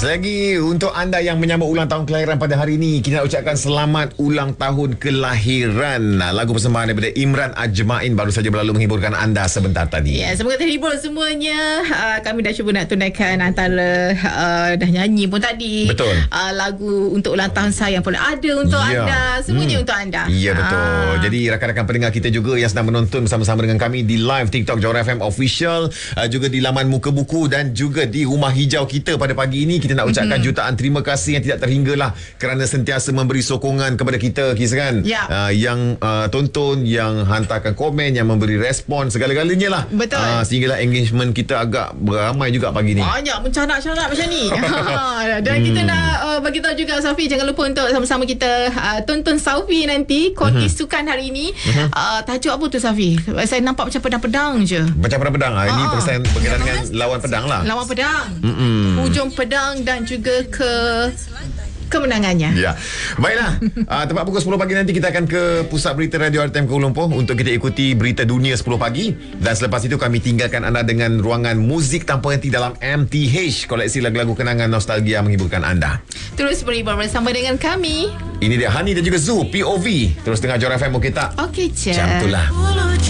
Selagi untuk anda yang menyambut ulang tahun kelahiran pada hari ini, kita nak ucapkan selamat ulang tahun kelahiran. Lagu persembahan daripada Imran Ajmain baru saja berlalu menghiburkan anda sebentar tadi. Ya, semoga terhibur semuanya. Kami dah cuba nak tunaikan antara dah nyanyi pun tadi. Betul. Lagu untuk ulang tahun saya pun ada untuk anda. Semuanya untuk anda. Ya, betul. Jadi rakan-rakan pendengar kita juga yang sedang menonton bersama-sama dengan kami di live TikTok Johor FM Official, juga di laman Muka Buku dan juga di Rumah Hijau kita pada pagi ini. Kita nak ucapkan jutaan terima kasih yang tidak terhinggalah kerana sentiasa memberi sokongan kepada kita, Kisran. Ya. Yang tonton, yang hantarkan komen, yang memberi respon, segala-galanya lah. Betul. Sehinggalah engagement kita agak beramai juga pagi ni. Banyak mencanak-canak macam ni. Dan kita nak bagi tahu juga, Safi, jangan lupa untuk sama-sama kita tonton Safi nanti konti sukan hari ini. Tajuk apa tu, Safi? Saya nampak macam pedang-pedang je. Macam pedang. Ini persen berkaitan dengan lawan pedang lah. Lawan pedang. Hujung pedang dan juga kemenangannya. Ya. Baiklah. Tepat pukul 10 pagi nanti kita akan ke Pusat Berita Radio RTM Kuala Lumpur untuk kita ikuti berita dunia 10 pagi. Dan selepas itu kami tinggalkan anda dengan ruangan muzik tanpa henti dalam MTH, koleksi lagu-lagu kenangan nostalgia menghiburkan anda. Terus beribad bersama dengan kami. Ini dia Hani dan juga Zu, POV. Terus dengar Johor FM, okey tak? Okey je. Macam itulah.